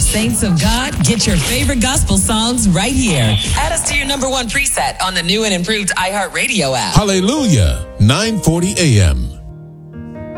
Saints of God, get your favorite gospel songs right here. Add us to your number one preset on the new and improved iHeartRadio app. Hallelujah, 940 AM.